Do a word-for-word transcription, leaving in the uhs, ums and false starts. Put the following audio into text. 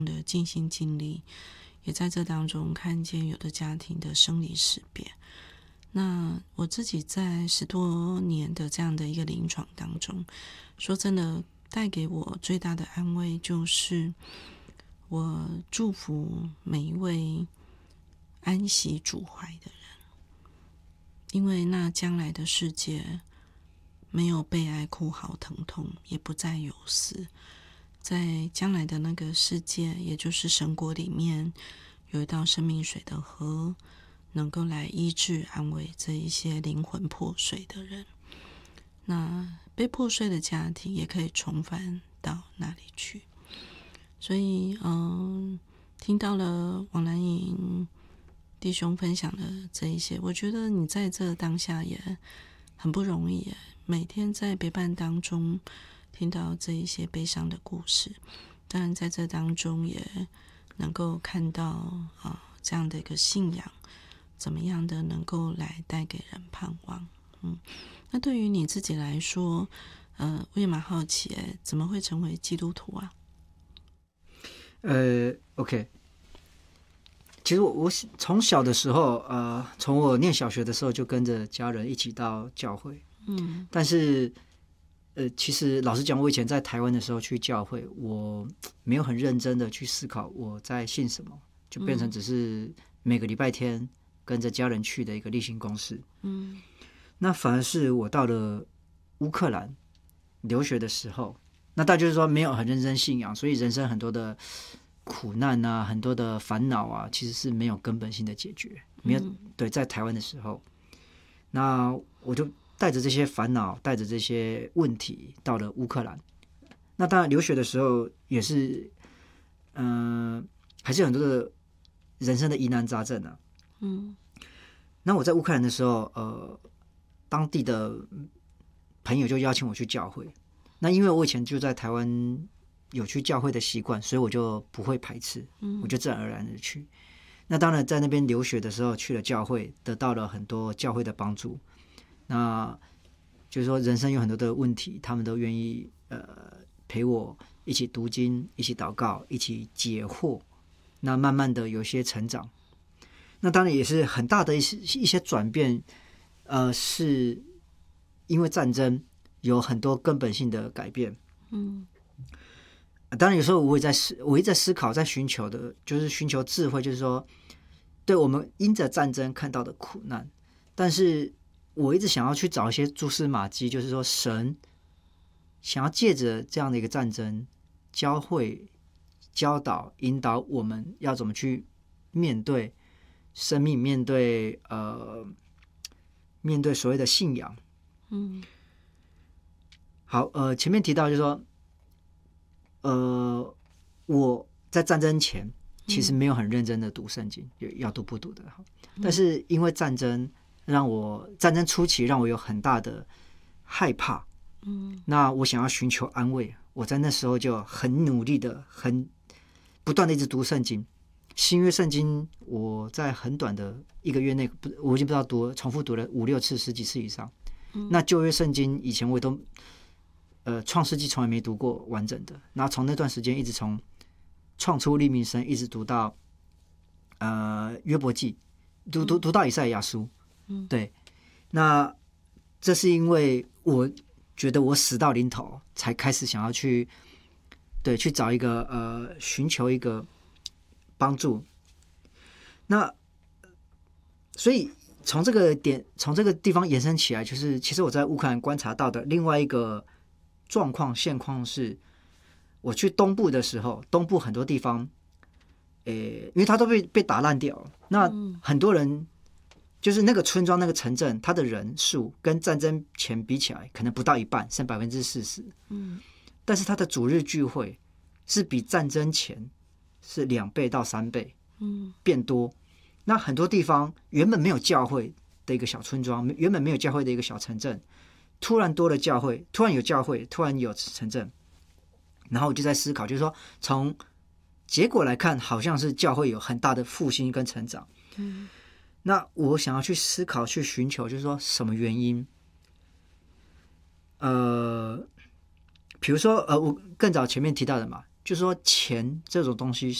的尽心尽力，也在这当中看见有的家庭的生离死别。那我自己在十多年的这样的一个临床当中，说真的，带给我最大的安慰就是我祝福每一位安息主怀的人，因为那将来的世界没有悲哀哭嚎疼痛，也不再有死。在将来的那个世界，也就是神国里面，有一道生命水的河，能够来医治安慰这一些灵魂破碎的人。那被破碎的家庭也可以重返到那里去。所以嗯，听到了王兰颖弟兄分享的这一些，我觉得你在这当下也很不容易耶，每天在陪伴当中听到这一些悲伤的故事，当然在这当中也能够看到啊、呃、这样的一个信仰怎么样的能够来带给人盼望。嗯，那对于你自己来说，呃，我也蛮好奇，哎，怎么会成为基督徒啊？ 呃 ，OK， 其实我我从小的时候，呃，从我念小学的时候就跟着家人一起到教会， 嗯， 但是，呃，其实老实讲，我以前在台湾的时候去教会，我没有很认真的去思考我在信什么，就变成只是每个礼拜天跟着家人去的一个例行公事。 嗯， 那反而是我到了乌克兰留学的时候，那大家就是说没有很认真信仰，所以人生很多的苦难啊，很多的烦恼啊，其实是没有根本性的解决。没有、嗯、对，在台湾的时候，那我就带着这些烦恼，带着这些问题到了乌克兰。那当然留学的时候也是，嗯、呃，还是有很多的人生的疑难杂症啊。 嗯， 那我在乌克兰的时候，呃，当地的朋友就邀请我去教会。那因为我以前就在台湾有去教会的习惯，所以我就不会排斥，我就自然而然的去。那当然在那边留学的时候去了教会，得到了很多教会的帮助。那就是说人生有很多的问题，他们都愿意呃陪我一起读经，一起祷告，一起解惑。那慢慢的有些成长。那当然也是很大的一些一些转变，呃，是因为战争。有很多根本性的改变， 嗯， 当然有时候我也在思，我一直在思考，在寻求的，就是寻求智慧，就是说，对我们因着战争看到的苦难，但是我一直想要去找一些蛛丝马迹，就是说，神想要借着这样的一个战争，教会、教导、引导我们要怎么去面对生命，面对呃，面对所谓的信仰， 嗯。 好，呃，前面提到就是说，呃，我在战争前其实没有很认真的读圣经，嗯、要读不读的。但是因为战争让我战争初期让我有很大的害怕，嗯，那我想要寻求安慰，我在那时候就很努力的、很不断的一直读圣经。新约圣经我在很短的一个月内，不，我已经不知道读重复读了五六次、十几次以上。嗯、那旧约圣经以前我也都。呃，创世纪从来没读过完整的，然后从那段时间一直从创出利民生一直读到呃约伯记，读读读到以赛亚书，嗯，对。那这是因为我觉得我死到临头，才开始想要去对去找一个呃寻求一个帮助。那所以从这个点从这个地方延伸起来，就是其实我在乌克兰观察到的另外一个。状况现况是，我去东部的时候，东部很多地方，诶，因为它都被被打烂掉了。那很多人就是那个村庄、那个城镇，它的人数跟战争前比起来，可能不到一半，剩百分之四十。嗯，但是它的主日聚会是比战争前是两倍到三倍，嗯，变多。那很多地方原本没有教会的一个小村庄，原本没有教会的一个小城镇。突然多了教会，突然有教会，突然有城镇，然后我就在思考，就是说从结果来看，好像是教会有很大的复兴跟成长。嗯，那我想要去思考，去寻求，就是说什么原因？呃，比如说，呃，我更早前面提到的嘛， 就说钱这种东西